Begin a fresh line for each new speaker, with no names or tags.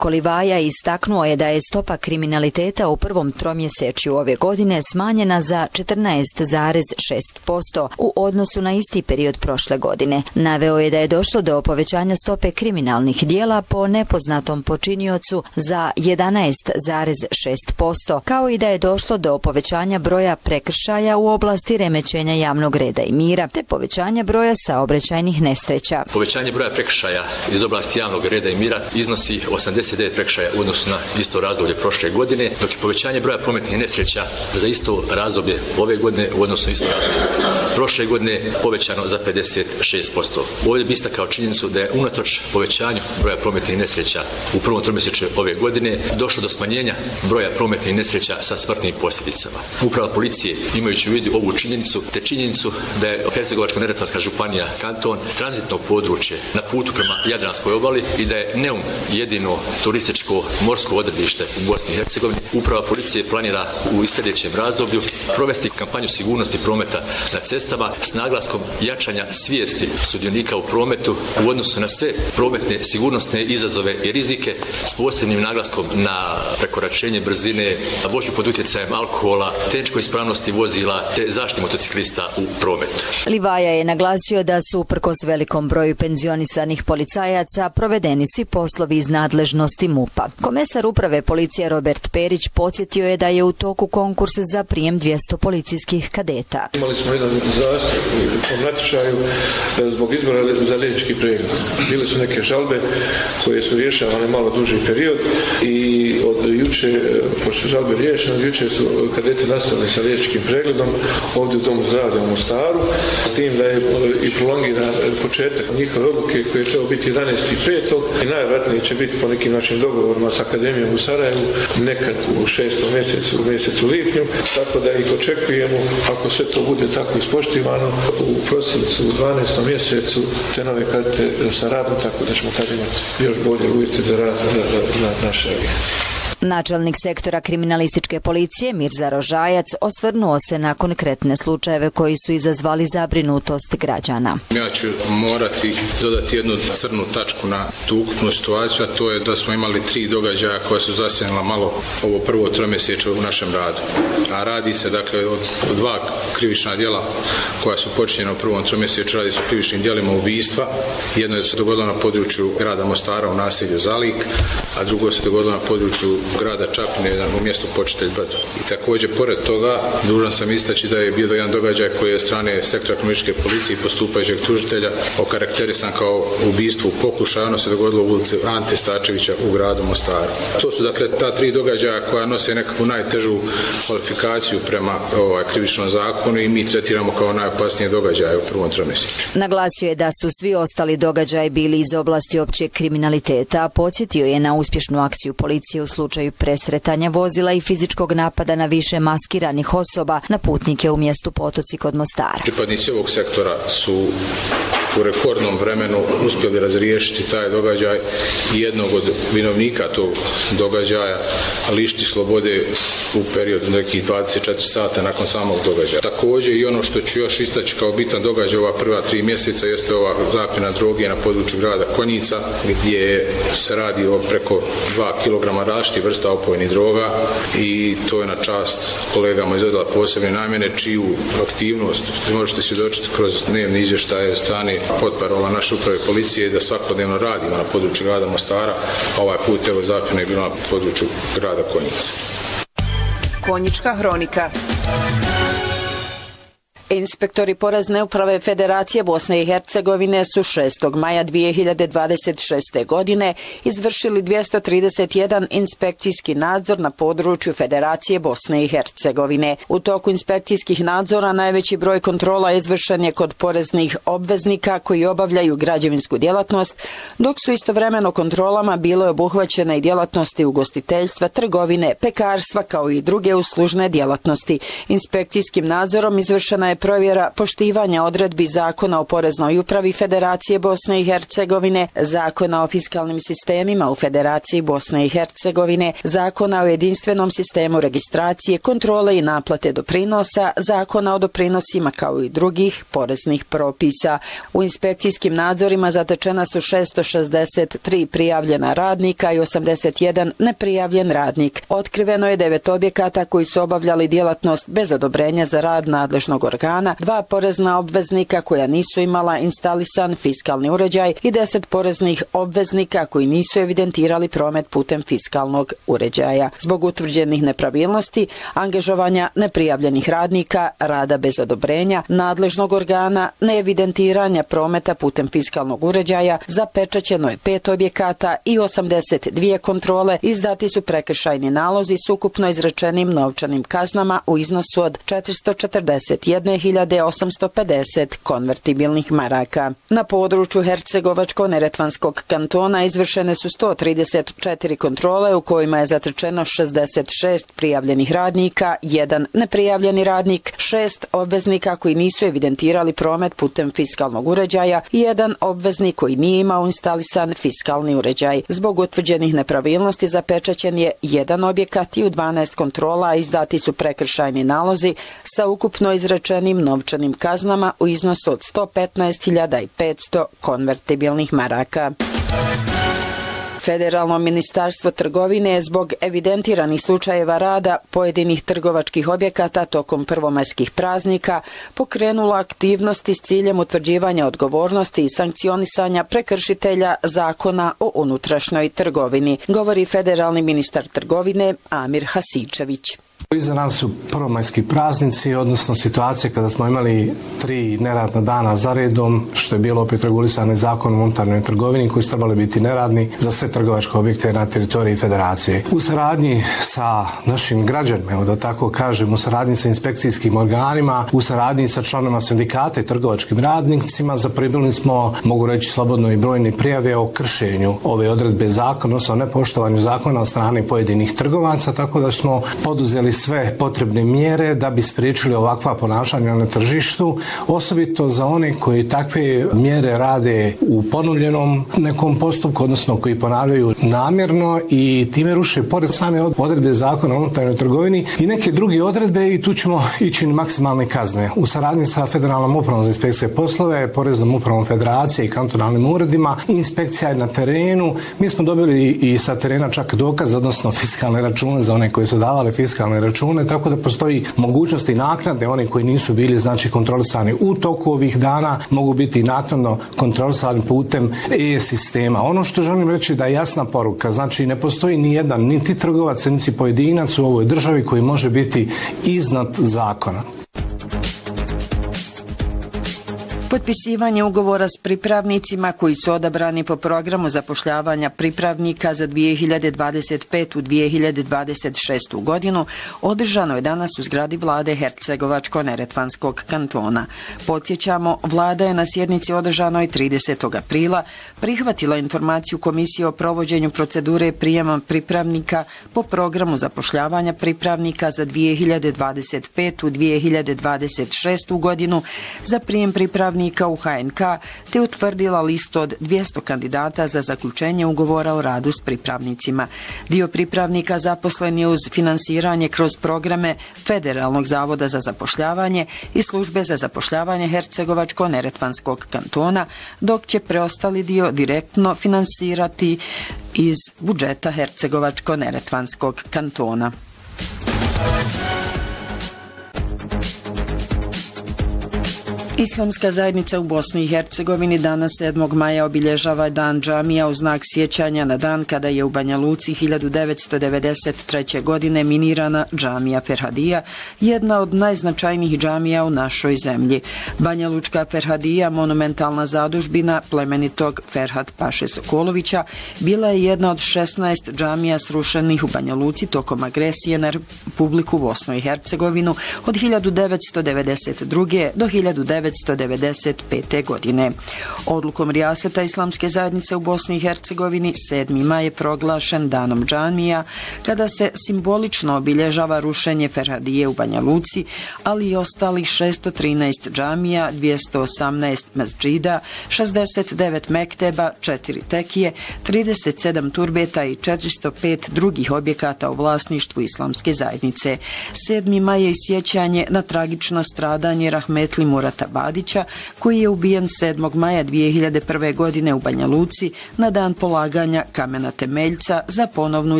Željko Livaja istaknuo je da je stopa kriminaliteta u prvom tromjesečju ove godine smanjena za 14,6% u odnosu na isti period prošle godine. Naveo je da je došlo do povećanja stope kriminalnih dijela po nepoznatom počiniocu za 11,6%, kao i da je došlo do povećanja broja prekršaja u oblasti remećenja javnog reda i mira, te povećanja broja saobraćajnih nesreća.
Povećanje broja prekršaja iz oblasti javnog reda i mira iznosi 89 prekršaja u odnosu na isto razdoblje prošle godine, dok je povećanje broja prometnih nesreća za isto razdoblje ove godine u odnosu na isto razdoblje prošle godine povećano za 56%. Ovdje bi istakao činjenicu da je unatoč povećanju broja prometnih nesreća u prvom tromjesečju ove godine došlo do smanjenja broja prometnih nesreća sa smrtnim posljedicama. Uprava policije, imajući u vidu ovu činjenicu, te činjenicu da je Hercegovačko-neretvanska županija kanton tranzitno područje na putu prema Jadranskoj obali i da je Neum jedino turističko morsko odredište u Bosni i Hercegovini, uprava policije planira u sljedećem razdoblju provesti kampanju sigurnosti prometa na cestama s naglaskom jačanja svijesti sudionika u prometu u odnosu na sve prometne sigurnosne izazove i rizike s posebnim naglaskom na prekoračenje brzine, vožnju pod utjecajem alkohola, tehničkoj ispravnosti vozila te zaštitu motociklista u prometu.
Livaja je naglasio da su uprkos velikom broju penzionisanih policajaca provedeni svi poslovi iz nadležnosti MUP-a. Komesar uprave policije Robert Perić podsjetio je da je u toku konkurs za prijem 200 policijskih kadeta.
Imali smo jedan zastoj u natječaju zbog izbora za liječnički pregled. Bile su neke žalbe koje su rješavane malo duži period i od juče, pošto žalbe riješene, juče su kadeti nastavili sa liječničkim pregledom ovdje u Domu zdravlja u Mostaru, s tim da je i prolongiran početak njihove obuke koji je trebao biti 11.5. i najvjerojatnije će biti po nekim našim dogovorima s Akademijom u Sarajevu nekad u 6. mjesecu, u mjesecu lipnju, tako da ih očekujemo, ako sve to bude tako ispoštivano, u prosincu, u 12. mjesecu te nove kadete sa radom, tako da ćemo tad imati još bolje uvjete za rad na naše.
Načelnik sektora kriminalističke policije Mirza Rožajac osvrnuo se na konkretne slučajeve koji su izazvali zabrinutost građana.
Ja ću morati dodati jednu crnu tačku na tu ukupnu situaciju, a to je da smo imali 3 događaja koja su zasjenila malo ovo prvo tromjesečje u našem radu. A radi se dakle o 2 krivična djela koja su počinjena u prvom tromjesečju, radi se o krivičnim djelima ubistva. Jedno je se dogodilo na području grada Mostara u naselju Zalik, a drugo se dogodilo na području grada Čapljine u mjestu Počitelj Brdo. I također, pored toga, dužan sam istaći da je bio jedan događaj koji je strane sektora kriminalističke policije i postupajućeg tužitelja okarakterisan kao ubistvo u pokušaju. Ono se dogodilo u ulici Ante Starčevića u gradu Mostaru. To su dakle ta 3 događaja koja nose nekakvu najtežu kvalifikaciju prema krivičnom zakonu i mi tretiramo kao najopasnije događaje u prvom tromjesečju.
Naglasio je da su svi ostali događaji bili iz oblasti općeg kriminaliteta, a podsjetio je na uspješnu akciju policije u slučaju presretanja vozila i fizičkog napada na više maskiranih osoba na putnike u mjestu Potoci kod Mostara.
Pripadnici ovog sektora su u rekordnom vremenu uspjeli razriješiti taj događaj i jednog od vinovnika tog događaja lišiti slobode u periodu nekih 24 sata nakon samog događaja. Također i ono što ću još istaći kao bitan događaj ova prva 3 mjeseca jeste ova zapljena droge na području grada Konjica, gdje se radi o preko 2 kg različitih vrsta opojnih droga i to je na čast kolegama iz odjela posebne namjene, čiju aktivnost možete svjedočiti kroz dnevne izvještaje strane potparola naše uprave policije da svakodnevno radimo na području grada Mostara, a ovaj put evo zapljena je bilo na području grada Konjica.
Konjička hronika. Inspektori Porezne uprave Federacije Bosne i Hercegovine su 6. maja 2026. godine izvršili 231 inspekcijski nadzor na području Federacije Bosne i Hercegovine. U toku inspekcijskih nadzora najveći broj kontrola izvršen je kod poreznih obveznika koji obavljaju građevinsku djelatnost, dok su istovremeno kontrolama bile obuhvaćene i djelatnosti ugostiteljstva, trgovine, pekarstva kao i druge uslužne djelatnosti. Inspekcijskim nadzorom izvršena je provjera poštivanja odredbi Zakona o poreznoj upravi Federacije Bosne i Hercegovine, Zakona o fiskalnim sistemima u Federaciji Bosne i Hercegovine, Zakona o jedinstvenom sistemu registracije, kontrole i naplate doprinosa, Zakona o doprinosima kao i drugih poreznih propisa. U inspekcijskim nadzorima zatečena su 663 prijavljena radnika i 81 neprijavljen radnik. Otkriveno je 9 objekata koji su obavljali djelatnost bez odobrenja za rad nadležnog organa, 2 porezna obveznika koja nisu imala instalisan fiskalni uređaj i 10 poreznih obveznika koji nisu evidentirali promet putem fiskalnog uređaja. Zbog utvrđenih nepravilnosti, angažovanja neprijavljenih radnika, rada bez odobrenja, nadležnog organa, neevidentiranja prometa putem fiskalnog uređaja, zapečaćeno je 5 objekata i 82 kontrole, izdati su prekršajni nalozi s ukupno izrečenim novčanim kaznama u iznosu od 441.850 konvertibilnih maraka. Na području Hercegovačko-neretvanskog kantona izvršene su 134 kontrole u kojima je zatečeno 66 prijavljenih radnika, 1 neprijavljeni radnik, 6 obveznika koji nisu evidentirali promet putem fiskalnog uređaja i 1 obveznik koji nije imao instalisan fiskalni uređaj. Zbog utvrđenih nepravilnosti zapečaćen je 1 objekat i u 12 kontrola izdati su prekršajni nalozi sa ukupno izrečenim novčanim kaznama u iznosu od 115.500 konvertibilnih maraka. Federalno ministarstvo trgovine je zbog evidentiranih slučajeva rada pojedinih trgovačkih objekata tokom prvomajskih praznika pokrenula aktivnosti s ciljem utvrđivanja odgovornosti i sankcionisanja prekršitelja Zakona o unutrašnjoj trgovini, govori federalni ministar trgovine Amir Hasičević.
Iza nas su prvomajski praznici, odnosno situacije kada smo imali 3 neradna dana za redom, što je bilo opet regulisano Zakonom o unutarnjoj trgovini, koji su trebali biti neradni za sve trgovačke objekte na teritoriji Federacije. U saradnji sa našim građanima, evo da tako kažem, u saradnji sa inspekcijskim organima, u saradnji sa članovima sindikata i trgovačkim radnicima, zaprimili smo, mogu reći slobodno, i brojne prijave o kršenju ove odredbe zakona, odnosno nepoštovanju zakona od strane pojedinih trgovaca, tako da smo poduzeli sve potrebne mjere da bi spriječili ovakva ponašanja na tržištu, osobito za one koji takve mjere rade u ponovljenom nekom postupku, odnosno koji ponavljaju namjerno i time ruše pored same odredbe Zakona o unutarnjoj trgovini i neke druge odredbe, i tu ćemo ići na maksimalne kazne. U saradnji sa Federalnom upravom za inspekcijske poslove, Poreznom upravom Federacije i kantonalnim uredima, inspekcija je na terenu. Mi smo dobili i sa terena čak dokaz, odnosno fiskalne račune za one koji su davali fiskalne račune, tako da postoji mogućnosti naknade. Oni koji nisu bili kontrolisani u toku ovih dana mogu biti naknadno kontrolisani putem e-sistema. Ono što želim reći da je jasna poruka, znači ne postoji ni jedan, niti trgovac, niti pojedinac u ovoj državi koji može biti iznad zakona.
Potpisivanje ugovora s pripravnicima koji su odabrani po programu zapošljavanja pripravnika za 2025-2026. godinu održano je danas u zgradi vlade Hercegovačko-neretvanskog kantona. Podsjećamo, vlada je na sjednici održanoj 30. aprila prihvatila informaciju Komisije o provođenju procedure prijema pripravnika po programu zapošljavanja pripravnika za 2025-2026. godinu za prijem pripravnika u HNK, te utvrdila listu od 200 kandidata za zaključenje ugovora o radu s pripravnicima. Dio pripravnika zaposlen je uz finansiranje kroz programe Federalnog zavoda za zapošljavanje i službe za zapošljavanje Hercegovačko-neretvanskog kantona, dok će preostali dio direktno finansirati iz budžeta Hercegovačko-neretvanskog kantona. Islamska zajednica u Bosni i Hercegovini danas 7. maja obilježava dan džamija u znak sjećanja na dan kada je u Banja Luci 1993. godine minirana džamija Ferhadija, jedna od najznačajnijih džamija u našoj zemlji. Banja Lučka Ferhadija, monumentalna zadužbina plemenitog Ferhat Paše Sokolovića, bila je jedna od 16 džamija srušenih u Banja Luci tokom agresije na Republiku Bosnu i Hercegovinu od 1992. do 1993. 1995. godine. Odlukom Rijaseta Islamske zajednice u Bosni i Hercegovini 7. maj je proglašen danom džamija, kada se simbolično obilježava rušenje Ferhadije u Banja Luci, ali i ostalih 613 džamija, 218 mesdžida, 69 mekteba, 4 tekije, 37 turbeta i 405 drugih objekata u vlasništvu Islamske zajednice. 7. maj je i sjećanje na tragično stradanje rahmetli Murata Badića, koji je ubijen 7. maja 2001. godine u Banja Luci na dan polaganja kamena temeljca za ponovnu